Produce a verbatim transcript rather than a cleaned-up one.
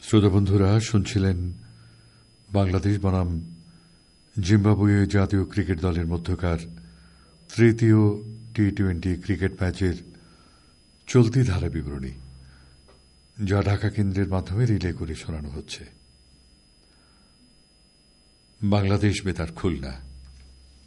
শ্রোতা বন্ধুরা, শুনছিলেন বাংলাদেশ বনাম জিম্বাবুয়ে জাতীয় ক্রিকেট দলের মধ্যকার তৃতীয় টি টোয়েন্টি ক্রিকেট ম্যাচের চলতি ধারা বিবরণী, যা ঢাকা কেন্দ্রের মাধ্যমে রিলে করে শোনানো হচ্ছে। বাংলাদেশ বেতার খুলনা।